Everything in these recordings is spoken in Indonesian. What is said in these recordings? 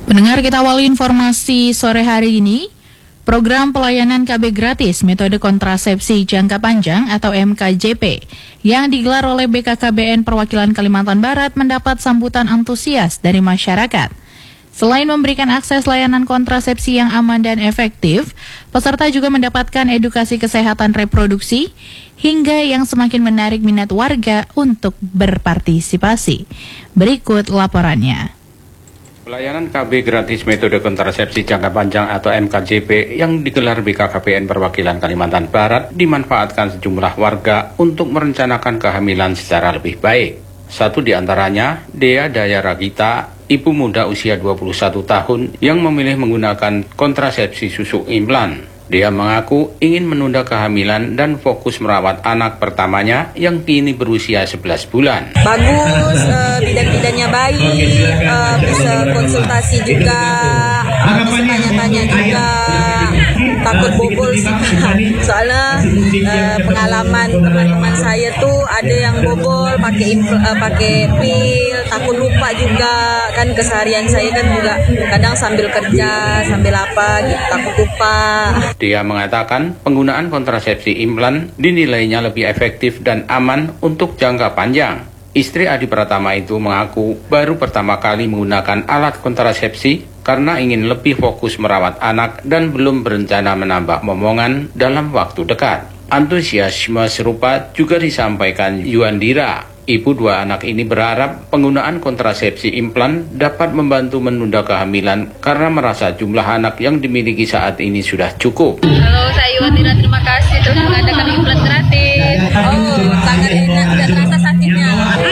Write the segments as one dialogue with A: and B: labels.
A: Pendengar, kita awali informasi sore hari ini. Program pelayanan KB gratis metode kontrasepsi jangka panjang atau MKJP yang digelar oleh BKKBN Perwakilan Kalimantan Barat mendapat sambutan antusias dari masyarakat. Selain memberikan akses layanan kontrasepsi yang aman dan efektif, peserta juga mendapatkan edukasi kesehatan reproduksi hingga yang semakin menarik minat warga untuk berpartisipasi. Berikut laporannya.
B: Pelayanan KB gratis metode kontrasepsi jangka panjang atau MKJP yang digelar BKKBN Perwakilan Kalimantan Barat dimanfaatkan sejumlah warga untuk merencanakan kehamilan secara lebih baik. Satu di antaranya, Dea Daya Ragita, ibu muda usia 21 tahun yang memilih menggunakan kontrasepsi susu implan. Dia mengaku ingin menunda kehamilan dan fokus merawat anak pertamanya yang kini berusia 11 bulan.
C: Bagus, bidan-bidannya baik, bisa konsultasi juga, bisa tanya-tanya juga, takut bobol sih. Soalnya pengalaman teman-teman saya tuh ada yang bobol pakai pil, takut lupa juga. Kan keseharian saya kan juga kadang sambil kerja, sambil apa gitu, takut lupa.
B: Dia mengatakan penggunaan kontrasepsi implan dinilainya lebih efektif dan aman untuk jangka panjang. Istri Adi Pratama itu mengaku baru pertama kali menggunakan alat kontrasepsi karena ingin lebih fokus merawat anak dan belum berencana menambah momongan dalam waktu dekat. Antusiasme serupa juga disampaikan Yuandira. Ibu dua anak ini berharap penggunaan kontrasepsi implan dapat membantu menunda kehamilan karena merasa jumlah anak yang dimiliki saat ini sudah cukup.
D: Halo, saya Yuandira, terima kasih telah mengadakan implan gratis.
C: Sangat enak, tidak terasa sakitnya.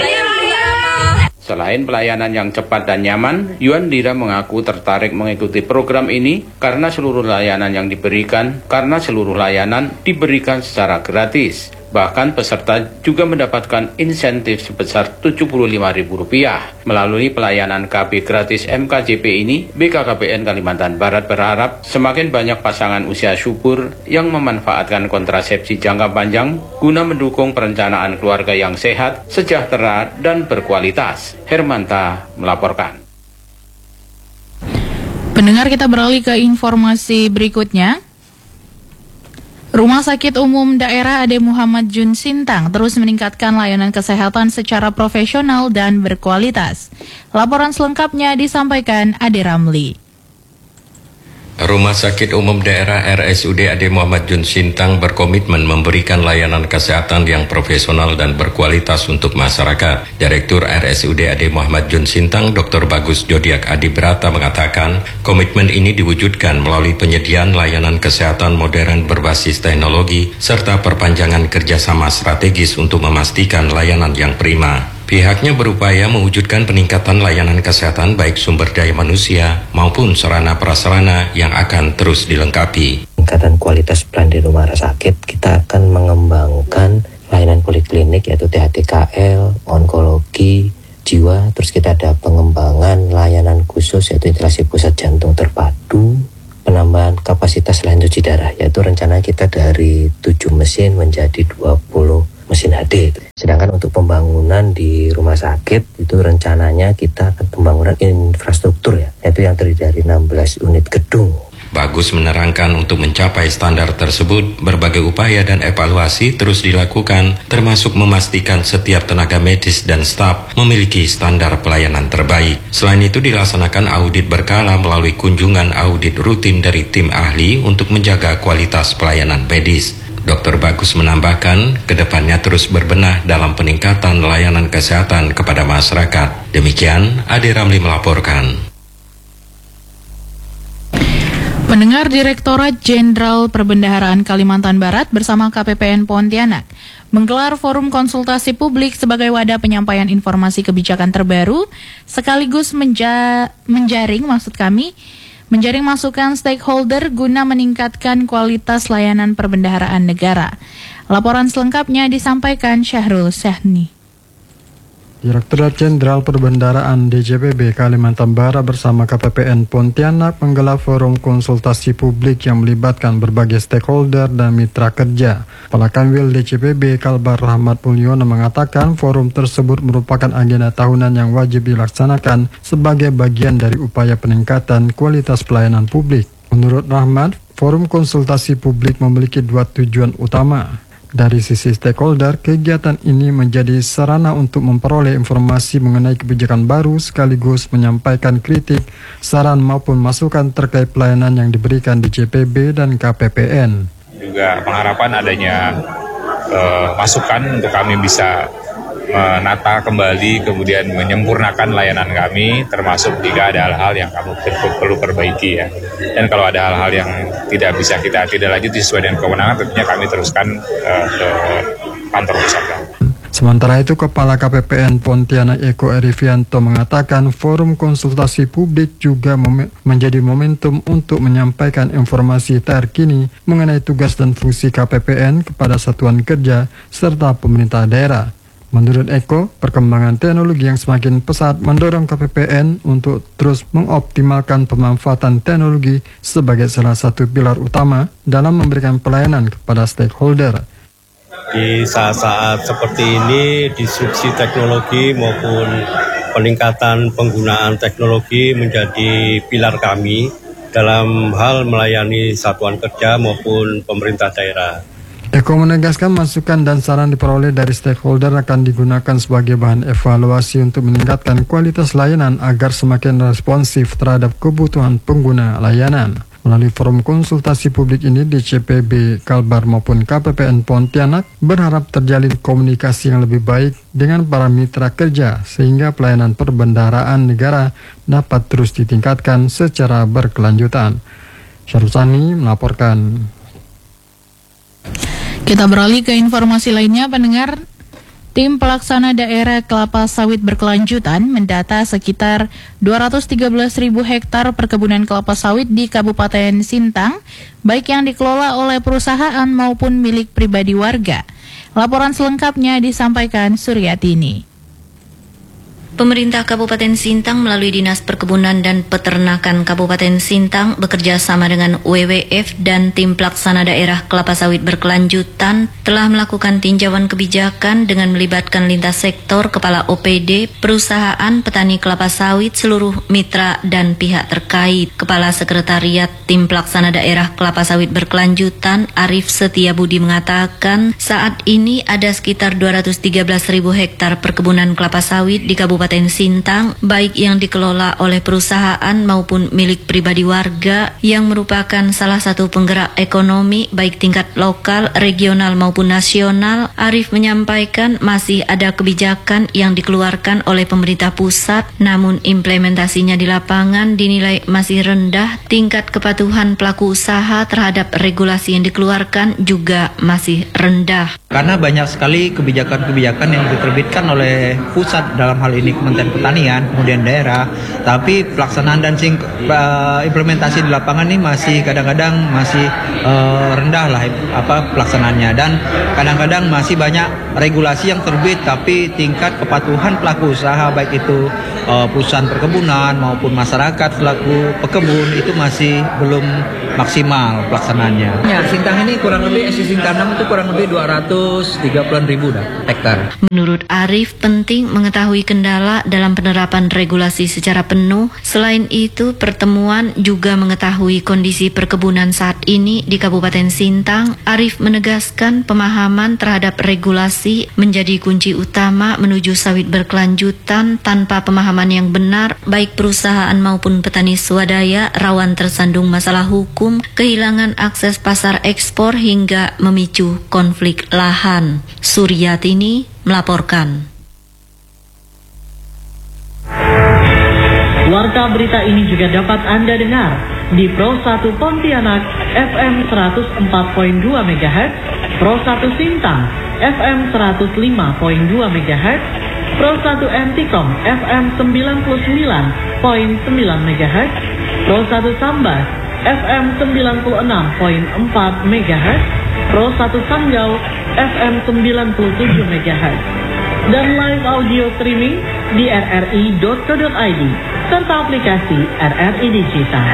B: Selain pelayanan yang cepat dan nyaman, Yuandira mengaku tertarik mengikuti program ini karena seluruh layanan diberikan secara gratis. Bahkan peserta juga mendapatkan insentif sebesar Rp75.000. Melalui pelayanan KB gratis MKJP ini, BKKBN Kalimantan Barat berharap semakin banyak pasangan usia subur yang memanfaatkan kontrasepsi jangka panjang guna mendukung perencanaan keluarga yang sehat, sejahtera, dan berkualitas. Hermanta melaporkan.
A: Pendengar, kita beralih ke informasi berikutnya. Rumah Sakit Umum Daerah Ade Muhammad Jun Sintang terus meningkatkan layanan kesehatan secara profesional dan berkualitas. Laporan selengkapnya disampaikan Ade Ramli.
E: Rumah Sakit Umum Daerah RSUD Ade Muhammad Jun Sintang berkomitmen memberikan layanan kesehatan yang profesional dan berkualitas untuk masyarakat. Direktur RSUD Ade Muhammad Jun Sintang, Dr. Bagus Jodiak Adibrata mengatakan, komitmen ini diwujudkan melalui penyediaan layanan kesehatan modern berbasis teknologi serta perpanjangan kerjasama strategis untuk memastikan layanan yang prima. Pihaknya berupaya mewujudkan peningkatan layanan kesehatan baik sumber daya manusia maupun sarana-prasarana yang akan terus dilengkapi.
F: Peningkatan kualitas pelayanan di rumah sakit, kita akan mengembangkan layanan poliklinik yaitu THTKL, onkologi, jiwa, terus kita ada pengembangan layanan khusus yaitu instalasi pusat jantung terpadu, penambahan kapasitas layanan cuci darah, yaitu rencana kita dari 7 mesin menjadi 20 mesin HD. Sedangkan untuk pembangunan di rumah sakit itu rencananya kita akan pembangunan infrastruktur yaitu yang terdiri dari 16 unit gedung.
E: Bagus menerangkan untuk mencapai standar tersebut, berbagai upaya dan evaluasi terus dilakukan, termasuk memastikan setiap tenaga medis dan staf memiliki standar pelayanan terbaik. Selain itu dilaksanakan audit berkala melalui kunjungan audit rutin dari tim ahli untuk menjaga kualitas pelayanan medis. Dr. Bagus menambahkan, kedepannya terus berbenah dalam peningkatan layanan kesehatan kepada masyarakat. Demikian, Ade Ramli melaporkan.
A: Pendengar, Direktorat Jenderal Perbendaharaan Kalimantan Barat bersama KPPN Pontianak menggelar forum konsultasi publik sebagai wadah penyampaian informasi kebijakan terbaru sekaligus menjaring masukan stakeholder guna meningkatkan kualitas layanan perbendaharaan negara. Laporan selengkapnya disampaikan Syahrul Syahni.
G: Direktorat Jenderal Perbendaharaan DJPB Kalimantan Barat bersama KPPN Pontianak menggelar forum konsultasi publik yang melibatkan berbagai stakeholder dan mitra kerja. Kepala Kanwil DJPB Kalbar Rahmat Mulyono mengatakan forum tersebut merupakan agenda tahunan yang wajib dilaksanakan sebagai bagian dari upaya peningkatan kualitas pelayanan publik. Menurut Rahmat, forum konsultasi publik memiliki dua tujuan utama. Dari sisi stakeholder, kegiatan ini menjadi sarana untuk memperoleh informasi mengenai kebijakan baru sekaligus menyampaikan kritik, saran maupun masukan terkait pelayanan yang diberikan di JPB dan KPPN.
H: Juga pengharapan adanya masukan untuk kami bisa menata kembali, kemudian menyempurnakan layanan kami, termasuk jika ada hal-hal yang kami perlu perbaiki ya. Dan kalau ada hal-hal yang tidak bisa kita lanjuti sesuai dengan kewenangan, tentunya kami teruskan ke kantor pusat.
G: Sementara itu, Kepala KPPN Pontianak Eko Erivianto mengatakan forum konsultasi publik juga menjadi momentum untuk menyampaikan informasi terkini mengenai tugas dan fungsi KPPN kepada satuan kerja serta pemerintah daerah. Menurut Eko, perkembangan teknologi yang semakin pesat mendorong KPPN untuk terus mengoptimalkan pemanfaatan teknologi sebagai salah satu pilar utama dalam memberikan pelayanan kepada stakeholder.
I: Di saat-saat seperti ini, disrupsi teknologi maupun peningkatan penggunaan teknologi menjadi pilar kami dalam hal melayani satuan kerja maupun pemerintah daerah.
G: Eko menegaskan masukan dan saran diperoleh dari stakeholder akan digunakan sebagai bahan evaluasi untuk meningkatkan kualitas layanan agar semakin responsif terhadap kebutuhan pengguna layanan. Melalui forum konsultasi publik ini, DJPB Kalbar maupun KPPN Pontianak berharap terjalin komunikasi yang lebih baik dengan para mitra kerja sehingga pelayanan perbendaharaan negara dapat terus ditingkatkan secara berkelanjutan. Syarusani melaporkan.
A: Kita beralih ke informasi lainnya, pendengar. Tim pelaksana daerah kelapa sawit berkelanjutan mendata sekitar 213.000 hektar perkebunan kelapa sawit di Kabupaten Sintang, baik yang dikelola oleh perusahaan maupun milik pribadi warga. Laporan selengkapnya disampaikan Suryatini.
J: Pemerintah Kabupaten Sintang melalui Dinas Perkebunan dan Peternakan Kabupaten Sintang bekerja sama dengan WWF dan Tim Pelaksana Daerah Kelapa Sawit Berkelanjutan telah melakukan tinjauan kebijakan dengan melibatkan lintas sektor, kepala OPD, perusahaan, petani kelapa sawit, seluruh mitra dan pihak terkait. Kepala Sekretariat Tim Pelaksana Daerah Kelapa Sawit Berkelanjutan, Arif Setiabudi mengatakan saat ini ada sekitar 213.000 hektar perkebunan kelapa sawit di Kabupaten Sintang, baik yang dikelola oleh perusahaan maupun milik pribadi warga, yang merupakan salah satu penggerak ekonomi baik tingkat lokal, regional maupun nasional. Arif menyampaikan masih ada kebijakan yang dikeluarkan oleh pemerintah pusat, namun implementasinya di lapangan dinilai masih rendah. Tingkat kepatuhan pelaku usaha terhadap regulasi yang dikeluarkan juga masih rendah.
K: Karena banyak sekali kebijakan-kebijakan yang diterbitkan oleh pusat, dalam hal ini Kementerian Pertanian, kemudian daerah, tapi pelaksanaan dan implementasi di lapangan ini masih kadang-kadang masih rendah lah pelaksanaannya, dan kadang-kadang masih banyak regulasi yang terbit tapi tingkat kepatuhan pelaku usaha baik itu perusahaan perkebunan maupun masyarakat pelaku pekebun itu masih belum maksimal pelaksanaannya. Ya, Sintang ini kurang lebih existing tanam itu kurang lebih 230.000 hektar.
J: Menurut Arif, penting mengetahui kendala dalam penerapan regulasi secara penuh. Selain itu, pertemuan juga mengetahui kondisi perkebunan saat ini di Kabupaten Sintang. Arif menegaskan pemahaman terhadap regulasi menjadi kunci utama menuju sawit berkelanjutan. Tanpa pemahaman yang benar, baik perusahaan maupun petani swadaya rawan tersandung masalah hukum, kehilangan akses pasar ekspor hingga memicu konflik lahan. Suryatini melaporkan.
L: Warta berita ini juga dapat Anda dengar di Pro 1 Pontianak FM 104.2 MHz, Pro 1 Sintang FM 105.2 MHz, Pro 1 Antikom FM 99.9 MHz, Pro 1 Sambas FM 96.4 MHz, Pro 1 Sanggau FM 97 MHz. dan live audio streaming di rri.co.id serta aplikasi RRI Digital.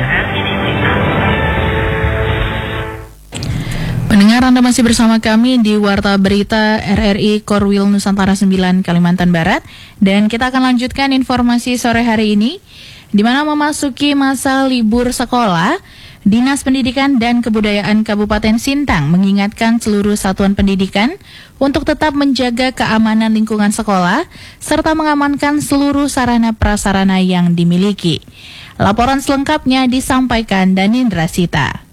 A: Pendengar, Anda masih bersama kami di Warta Berita RRI Korwil Nusantara 9 Kalimantan Barat, dan kita akan lanjutkan informasi sore hari ini, di mana memasuki masa libur sekolah, Dinas Pendidikan dan Kebudayaan Kabupaten Sintang mengingatkan seluruh satuan pendidikan untuk tetap menjaga keamanan lingkungan sekolah serta mengamankan seluruh sarana prasarana yang dimiliki. Laporan selengkapnya disampaikan Danindra Sita.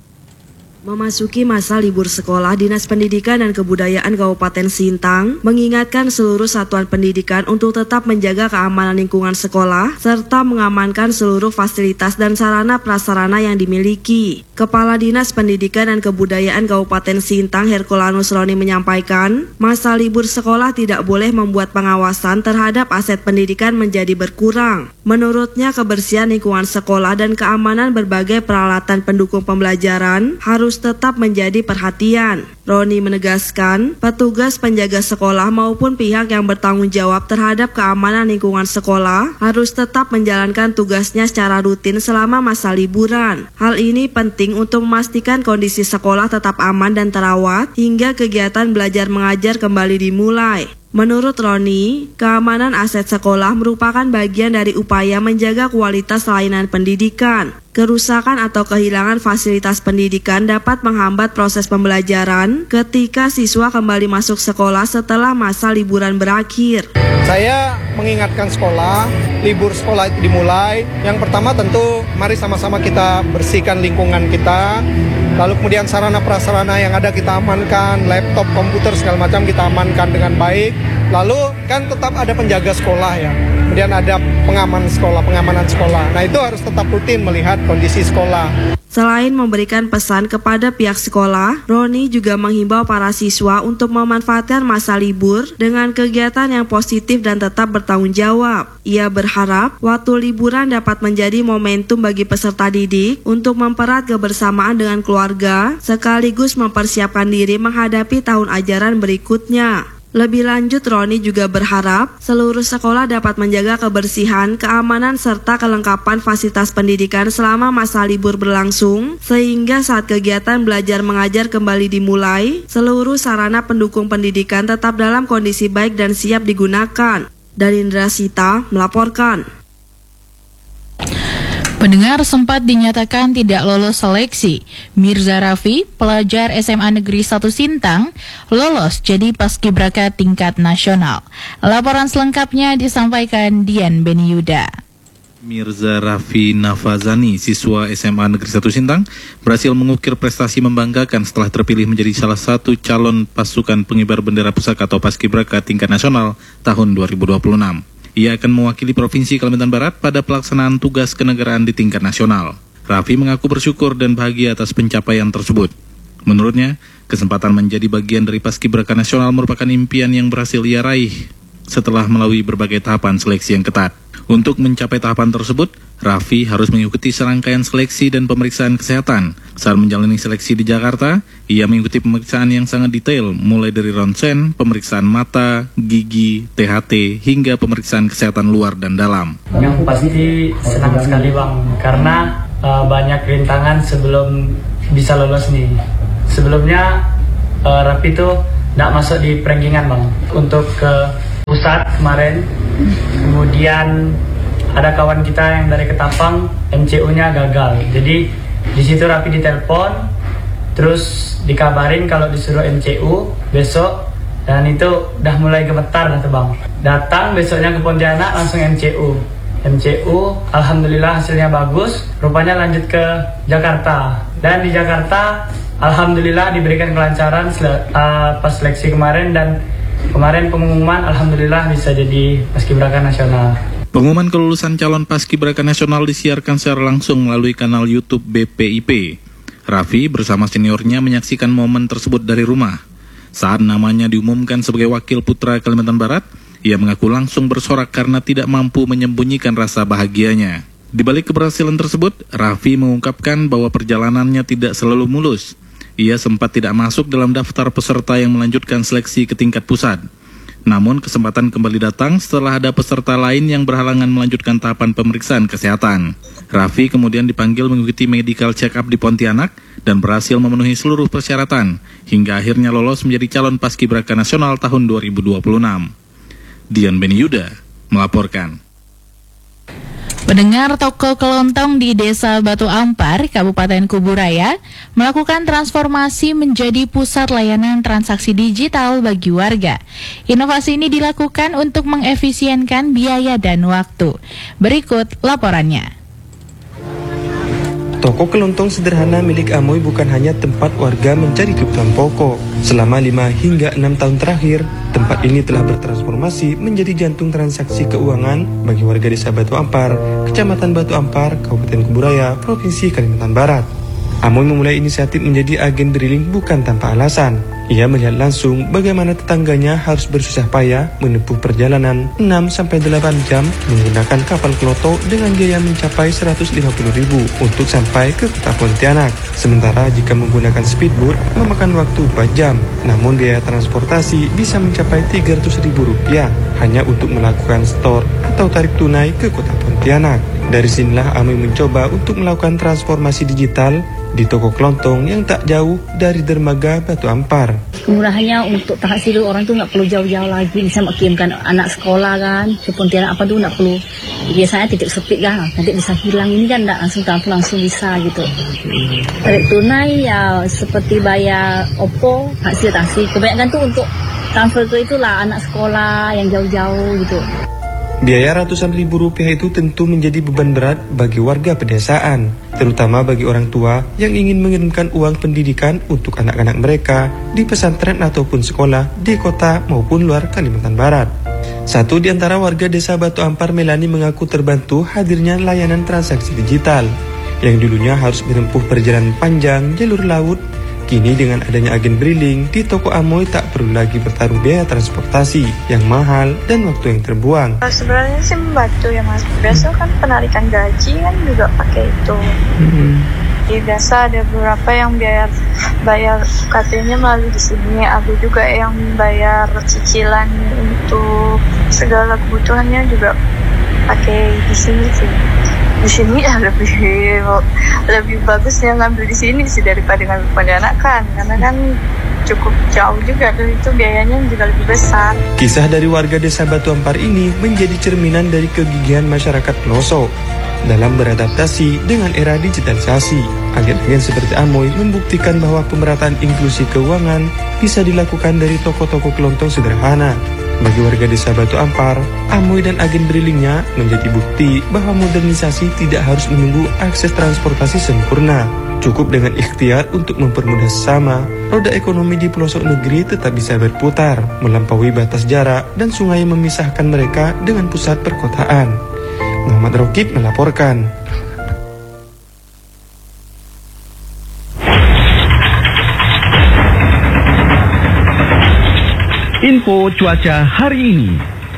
M: Memasuki masa libur sekolah, Dinas Pendidikan dan Kebudayaan Kabupaten Sintang mengingatkan seluruh satuan pendidikan untuk tetap menjaga keamanan lingkungan sekolah serta mengamankan seluruh fasilitas dan sarana prasarana yang dimiliki. Kepala Dinas Pendidikan dan Kebudayaan Kabupaten Sintang, Herculanus Roni, menyampaikan, masa libur sekolah tidak boleh membuat pengawasan terhadap aset pendidikan menjadi berkurang. Menurutnya, kebersihan lingkungan sekolah dan keamanan berbagai peralatan pendukung pembelajaran harus tetap menjadi perhatian. Roni menegaskan, petugas penjaga sekolah maupun pihak yang bertanggung jawab terhadap keamanan lingkungan sekolah harus tetap menjalankan tugasnya secara rutin selama masa liburan. Hal ini penting untuk memastikan kondisi sekolah tetap aman dan terawat hingga kegiatan belajar mengajar kembali dimulai. Menurut Roni, keamanan aset sekolah merupakan bagian dari upaya menjaga kualitas layanan pendidikan. Kerusakan atau kehilangan fasilitas pendidikan dapat menghambat proses pembelajaran ketika siswa kembali masuk sekolah setelah masa liburan berakhir.
N: Saya mengingatkan sekolah, libur sekolah itu dimulai. Yang pertama tentu mari sama-sama kita bersihkan lingkungan kita. Lalu kemudian sarana prasarana yang ada kita amankan, laptop, komputer segala macam kita amankan dengan baik. Lalu kan tetap ada penjaga sekolah ya. Kemudian ada pengamanan sekolah. Nah, itu harus tetap rutin melihat kondisi sekolah.
M: Selain memberikan pesan kepada pihak sekolah, Roni juga menghimbau para siswa untuk memanfaatkan masa libur dengan kegiatan yang positif dan tetap bertanggung jawab. Ia berharap waktu liburan dapat menjadi momentum bagi peserta didik untuk mempererat kebersamaan dengan keluarga, sekaligus mempersiapkan diri menghadapi tahun ajaran berikutnya. Lebih lanjut, Roni juga berharap seluruh sekolah dapat menjaga kebersihan, keamanan, serta kelengkapan fasilitas pendidikan selama masa libur berlangsung, sehingga saat kegiatan belajar mengajar kembali dimulai, seluruh sarana pendukung pendidikan tetap dalam kondisi baik dan siap digunakan. Danindra Sita melaporkan.
A: Pendengar, sempat dinyatakan tidak lolos seleksi. Mirza Raffi, pelajar SMA Negeri 1 Sintang, lolos jadi paskibraka tingkat nasional. Laporan selengkapnya disampaikan Dian Beniuda.
O: Mirza Raffi Nafazani, siswa SMA Negeri 1 Sintang, berhasil mengukir prestasi membanggakan setelah terpilih menjadi salah satu calon pasukan pengibar bendera pusaka atau paskibraka tingkat nasional tahun 2026. Ia akan mewakili Provinsi Kalimantan Barat pada pelaksanaan tugas kenegaraan di tingkat nasional. Raffi mengaku bersyukur dan bahagia atas pencapaian tersebut. Menurutnya, kesempatan menjadi bagian dari paskibraka nasional merupakan impian yang berhasil ia raih setelah melalui berbagai tahapan seleksi yang ketat. Untuk mencapai tahapan tersebut, Raffi harus mengikuti serangkaian seleksi dan pemeriksaan kesehatan. Saat menjalani seleksi di Jakarta, ia mengikuti pemeriksaan yang sangat detail, mulai dari ronsen, pemeriksaan mata, gigi, THT, hingga pemeriksaan kesehatan luar dan dalam.
P: Yang pasti senang sekali Bang, karena banyak rintangan sebelum bisa lolos nih. Sebelumnya Raffi tuh tidak masuk di rankingan Bang, untuk ke pusat kemarin. Kemudian ada kawan kita yang dari Ketapang, MCU-nya gagal. Jadi di situ Raffi ditelepon, terus dikabarin kalau disuruh MCU besok, dan itu udah mulai gemetar tuh Bang. Datang besoknya ke Pontianak langsung MCU, alhamdulillah hasilnya bagus. Rupanya lanjut ke Jakarta, dan di Jakarta alhamdulillah diberikan kelancaran pas seleksi kemarin, dan kemarin pengumuman alhamdulillah bisa jadi paskibraka nasional.
O: Pengumuman kelulusan calon paskibraka nasional disiarkan secara langsung melalui kanal YouTube BPIP. Raffi bersama seniornya menyaksikan momen tersebut dari rumah. Saat namanya diumumkan sebagai wakil putra Kalimantan Barat, ia mengaku langsung bersorak karena tidak mampu menyembunyikan rasa bahagianya. Di balik keberhasilan tersebut, Raffi mengungkapkan bahwa perjalanannya tidak selalu mulus. Ia sempat tidak masuk dalam daftar peserta yang melanjutkan seleksi ke tingkat pusat. Namun kesempatan kembali datang setelah ada peserta lain yang berhalangan melanjutkan tahapan pemeriksaan kesehatan. Raffi kemudian dipanggil mengikuti medical check-up di Pontianak dan berhasil memenuhi seluruh persyaratan hingga akhirnya lolos menjadi calon paskibraka nasional tahun 2026. Dian Beniyuda melaporkan.
A: Pendengar, toko kelontong di Desa Batu Ampar, Kabupaten Kuburaya, melakukan transformasi menjadi pusat layanan transaksi digital bagi warga. Inovasi ini dilakukan untuk mengefisienkan biaya dan waktu. Berikut laporannya.
Q: Toko kelontong sederhana milik Amoy bukan hanya tempat warga mencari kebutuhan pokok. Selama 5 hingga 6 tahun terakhir, tempat ini telah bertransformasi menjadi jantung transaksi keuangan bagi warga Desa Batu Ampar, Kecamatan Batu Ampar, Kabupaten Kuburaya, Provinsi Kalimantan Barat. Amoy memulai inisiatif menjadi agen drilling bukan tanpa alasan. Ia melihat langsung bagaimana tetangganya harus bersusah payah menempuh perjalanan 6-8 jam menggunakan kapal kloto dengan biaya mencapai Rp150.000 untuk sampai ke kota Pontianak. Sementara jika menggunakan speedboat memakan waktu 4 jam, namun biaya transportasi bisa mencapai Rp300.000 hanya untuk melakukan store atau tarik tunai ke kota Pontianak. Dari sinilah Amoy mencoba untuk melakukan transformasi digital di toko kelontong yang tak jauh dari dermaga Batu Ampar.
R: Kemurahannya untuk taksi orang tuh nggak perlu jauh-jauh lagi, bisa mengirimkan anak sekolah kan ke Pontianak apa tuh nggak perlu. Biasanya titik sepit kan, nanti bisa hilang, ini kan nggak langsung bisa gitu. Tarik tunai ya seperti bayar OPPO, hasil taksi. Kebanyakan tuh untuk transfer ke itulah anak sekolah yang jauh-jauh gitu.
Q: Biaya ratusan ribu rupiah itu tentu menjadi beban berat bagi warga pedesaan, terutama bagi orang tua yang ingin mengirimkan uang pendidikan untuk anak-anak mereka di pesantren ataupun sekolah di kota maupun luar Kalimantan Barat. Satu di antara warga Desa Batu Ampar, Melani, mengaku terbantu hadirnya layanan transaksi digital yang dulunya harus menempuh perjalanan panjang jalur laut. Kini dengan adanya agen drilling di toko Amoy tak perlu lagi bertaruh biaya transportasi yang mahal dan waktu yang terbuang.
S: Sebenarnya sih membantu ya Mas. Biasa kan penarikan gaji kan juga pakai itu. Jadi biasa ada beberapa yang bayar UKT-nya melalui di sini. Aku juga yang bayar cicilan untuk segala kebutuhannya juga pakai di sini sih. Di sini ya lebih bagusnya ngambil di sini sih daripada ngambil Pontianak kan, karena kan cukup jauh juga dan itu biayanya juga lebih besar.
Q: Kisah dari warga Desa Batu Ampar ini menjadi cerminan dari kegigihan masyarakat pelosok dalam beradaptasi dengan era digitalisasi. Agen-agen seperti Amoy membuktikan bahwa pemerataan inklusi keuangan bisa dilakukan dari toko-toko kelontong sederhana. Bagi warga Desa Batu Ampar, Amoy dan agen drillingnya menjadi bukti bahwa modernisasi tidak harus menunggu akses transportasi sempurna. Cukup dengan ikhtiar untuk mempermudah sesama, roda ekonomi di pelosok negeri tetap bisa berputar, melampaui batas jarak dan sungai yang memisahkan mereka dengan pusat perkotaan. Muhammad Rokib melaporkan.
T: Info cuaca hari ini.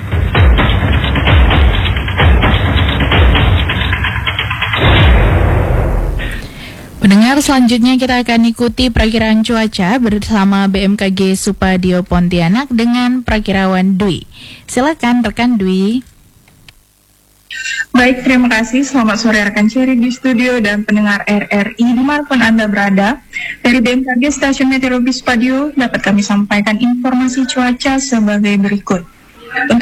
A: Pendengar, selanjutnya kita akan ikuti perakiraan cuaca bersama BMKG Supadio Pontianak dengan Prakirawan Dwi. Silakan rekan Dwi.
U: Baik, terima kasih. Selamat sore rekan Cherry di studio dan pendengar RRI dimanapun Anda berada. Dari BMKG Stasiun Meteorologi Supadio dapat kami sampaikan informasi cuaca sebagai berikut.